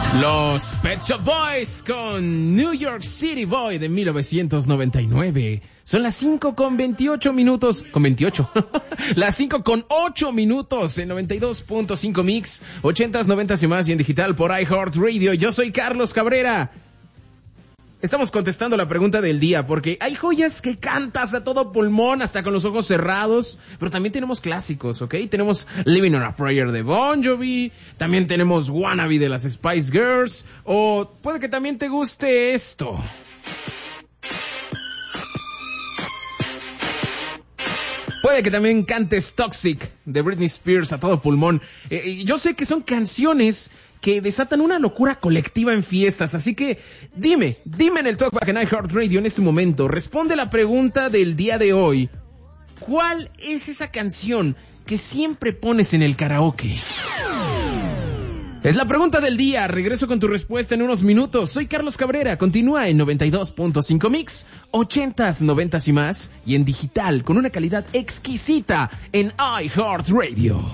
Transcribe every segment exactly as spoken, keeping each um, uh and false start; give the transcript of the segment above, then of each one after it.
Los Pet Shop Boys con New York City Boy de mil novecientos noventa y nueve. Son las cinco con veintiocho minutos, con veintiocho, las cinco con ocho minutos en noventa y dos punto cinco Mix, ochentas, noventas y más y en digital por iHeartRadio. Yo soy Carlos Cabrera. Estamos contestando la pregunta del día porque hay joyas que cantas a todo pulmón, hasta con los ojos cerrados, pero también tenemos clásicos, ¿ok? Tenemos Living on a Prayer de Bon Jovi, también tenemos Wannabe de las Spice Girls, o puede que también te guste esto. Puede que también cantes Toxic de Britney Spears a todo pulmón. Eh, yo sé que son canciones que desatan una locura colectiva en fiestas, así que dime, dime en el Talkback en iHeartRadio en este momento, responde la pregunta del día de hoy. ¿Cuál es esa canción que siempre pones en el karaoke? Es la pregunta del día. Regreso con tu respuesta en unos minutos. Soy Carlos Cabrera. Continúa en noventa y dos punto cinco Mix, ochentas, noventas y más, y en digital con una calidad exquisita en iHeartRadio.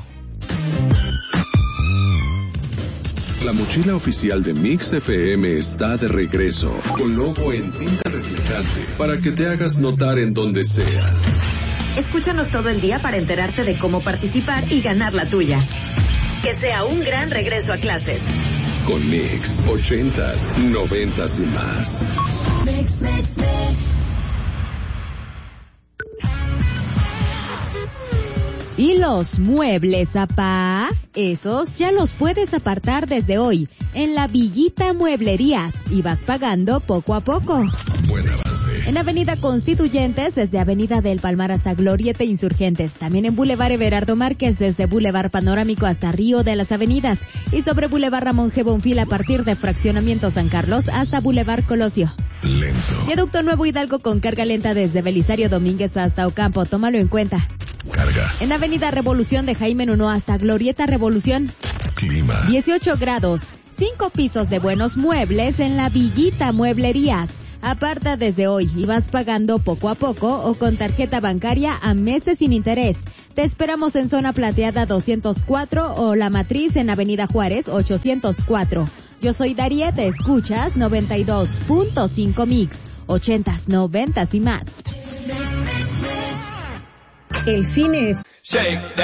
La mochila oficial de Mix F M está de regreso, con logo en tinta reflejante, para que te hagas notar en donde sea. Escúchanos todo el día para enterarte de cómo participar y ganar la tuya. Que sea un gran regreso a clases. Con Mix, ochentas, noventas y más. Mix, mix, mix. ¿Y los muebles, apá? Esos ya los puedes apartar desde hoy en la Villita Mueblerías y vas pagando poco a poco. Buen avance. En Avenida Constituyentes, desde Avenida del Palmar hasta Glorieta Insurgentes. También en Boulevard Everardo Márquez, desde Boulevard Panorámico hasta Río de las Avenidas. Y sobre Boulevard Ramón G. Bonfil a partir de Fraccionamiento San Carlos hasta Boulevard Colosio. Lento. Viaducto Nuevo Hidalgo con carga lenta desde Belisario Domínguez hasta Ocampo. Tómalo en cuenta. Carga. En Avenida Revolución de Jaime Nuno hasta Glorieta Revolución. Clima. dieciocho grados. Cinco pisos de buenos muebles en la Villita Mueblerías. Aparta desde hoy y vas pagando poco a poco o con tarjeta bancaria a meses sin interés. Te esperamos en Zona Plateada doscientos cuatro o La Matriz en Avenida Juárez ochocientos cuatro. Yo soy Daría, te escuchas noventa y dos punto cinco Mix, ochentas, noventas y más. El cine es... Shake that.